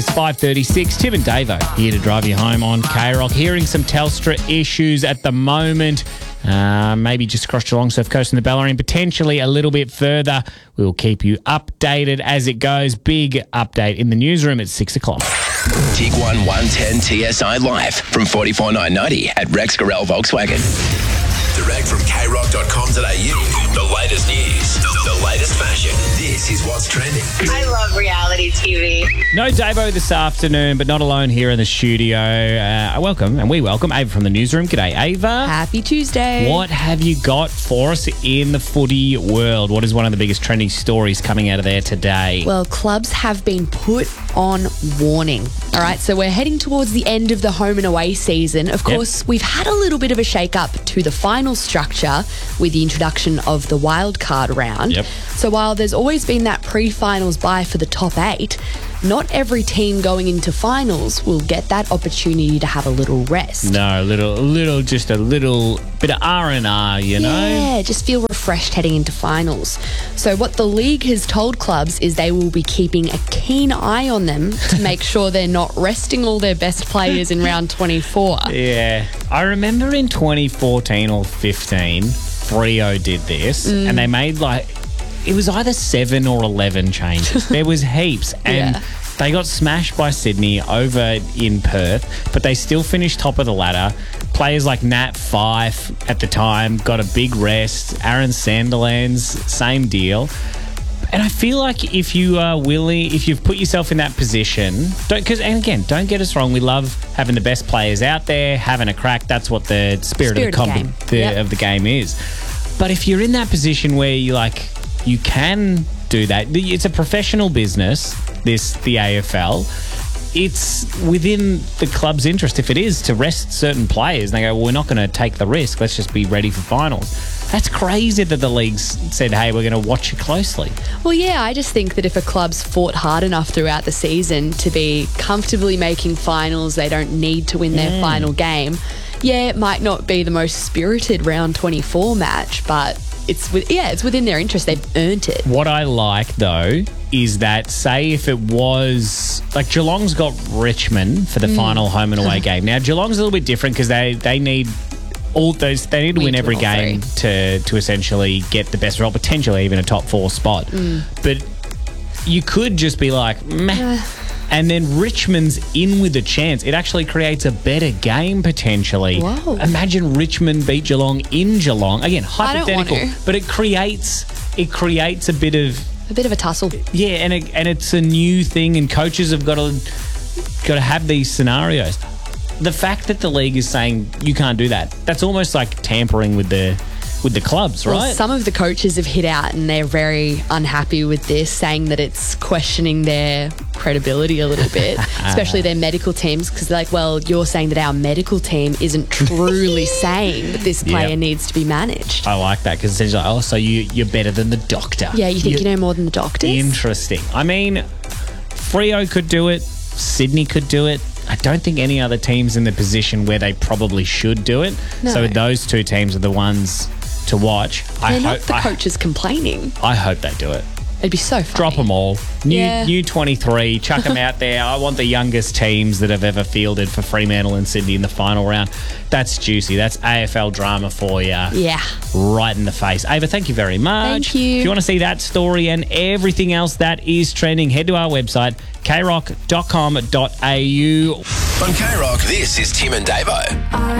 It's 5:36. Tim and Davo here to drive you home on K-Rock. Hearing some Telstra issues at the moment. Maybe just across Geelong, Surf Coast and the Bellarine, potentially a little bit further. We will keep you updated as it goes. Big update in the newsroom at 6 o'clock. TIG 110 TSI Live from 44,990 at Rex Gorell Volkswagen. Direct from krock.com.au. The latest news, the latest fashion. This is what's trending. I love reality TV. No Davo this afternoon, but not alone here in the studio. We welcome Ava from the newsroom. G'day, Ava. Happy Tuesday. What have you got for us in the footy world? What is one of the biggest trending stories coming out of there today? Well, clubs have been put on warning. All right, so we're heading towards the end of the home and away season. Of course, we've had a little bit of a shake-up to the final structure with the introduction of the wild card round. Yep. So while there's always been that pre-finals bye for the top 8, not every team going into finals will get that opportunity to have a little rest. No, just a little bit of R&R, you know? Yeah, just feel refreshed heading into finals. So what the league has told clubs is they will be keeping a keen eye on them to make sure they're not resting all their best players in round 24. Yeah. I remember in 2014 or 15, Freo did this, and they made it was either 7 or 11 changes. There was heaps. And they got smashed by Sydney over in Perth, but they still finished top of the ladder. Players like Nat Fyfe at the time got a big rest. Aaron Sandilands, same deal. And I feel like if you are willing, if you've put yourself in that position, don't get us wrong, we love having the best players out there, having a crack. That's what the spirit of the game is. But if you're in that position where you can do that, it's a professional business, the AFL. It's within the club's interest, if it is, to rest certain players. And they go, well, we're not going to take the risk. Let's just be ready for finals. That's crazy that the league's said, hey, we're going to watch you closely. Well, yeah, I just think that if a club's fought hard enough throughout the season to be comfortably making finals, they don't need to win their final game. Yeah, it might not be the most spirited round 24 match, but it's within their interest. They've earned it. What I like, though, is that, say, if it was like Geelong's got Richmond for the final home and away game. Now, Geelong's a little bit different because they need all those. They need to win every game to essentially get the best result, potentially even a top 4 spot. But you could just be like, meh. And then Richmond's in with a chance. It actually creates a better game potentially. Whoa. Imagine Richmond beat Geelong in Geelong. Again, hypothetical. I don't want to. But it creates a bit of a tussle. Yeah, and it's a new thing, and coaches have got to have these scenarios. The fact that the league is saying you can't do that, that's almost like tampering with the clubs, right? Well, some of the coaches have hit out and they're very unhappy with this, saying that it's questioning their credibility a little bit, especially their medical teams, because they're like, well, you're saying that our medical team isn't truly saying that this player needs to be managed. I like that, because it's like, so you're better than the doctor. Yeah, you think you know more than the doctors? Interesting. I mean, Freo could do it. Sydney could do it. I don't think any other team's in the position where they probably should do it. No. So those two teams are the ones to watch. They're not the coaches complaining. I hope they do it. It'd be so funny. Drop them all. New 23, chuck them out there. I want the youngest teams that have ever fielded for Fremantle and Sydney in the final round. That's juicy. That's AFL drama for you. Yeah. Right in the face. Ava, thank you very much. Thank you. If you want to see that story and everything else that is trending, head to our website, krock.com.au. On K-Rock, this is Tim and Davo.